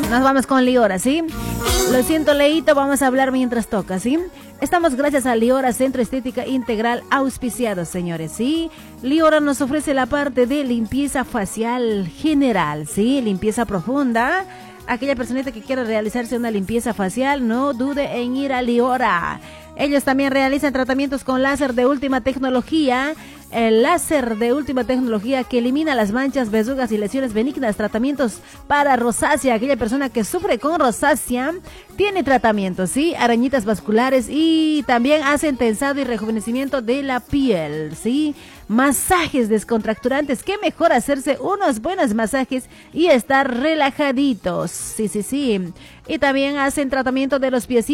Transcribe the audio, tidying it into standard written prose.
Nos vamos con Liora, ¿sí? Lo siento, Leito, vamos a hablar mientras toca, ¿sí? Estamos gracias a Liora, Centro Estética Integral, auspiciados, señores, ¿sí? Liora nos ofrece la parte de limpieza facial general, ¿sí? Limpieza profunda. Aquella personita que quiera realizarse una limpieza facial, no dude en ir a Liora. Ellos también realizan tratamientos con láser de última tecnología. El láser de última tecnología que elimina las manchas, verrugas y lesiones benignas. Tratamientos para rosácea. Aquella persona que sufre con rosácea tiene tratamientos, ¿sí? Arañitas vasculares y también hacen tensado y rejuvenecimiento de la piel, ¿sí? Masajes descontracturantes. Qué mejor hacerse unos buenos masajes y estar relajaditos. Sí. Y también hacen tratamiento de los pies.